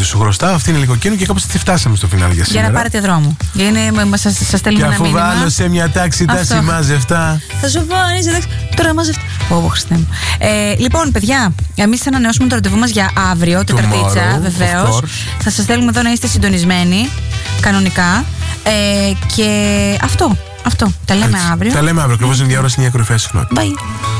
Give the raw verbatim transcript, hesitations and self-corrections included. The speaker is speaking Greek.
ότι σου χρωστάω. Αυτή είναι η Λυκοκίνου και κάπως έτσι φτάσαμε στο φινάλι για σήμερα. Για να πάρετε δρόμο. Σας στέλνουμε ένα μήνυμα. Και αφού βάλω σε μια τάξη τα σημάζευτα. Θα σου πω, αν είσαι εντάξει. Τώρα μαζεύτα. Ω, Χριστέ μου. Ε, λοιπόν, παιδιά, εμείς θα ανανεώσουμε το ραντεβού μας για αύριο, Τεταρτίτσα, βεβαίως. Θα σας θέλουμε εδώ να είστε συντονισμένοι, κανονικά. Ε, και αυτό. Αυτό. Τα λέμε αύριο. Τα λέμε αύριο. Ακριβώς είναι η διάφορα στην κορυφαία συχνότητα. Bye.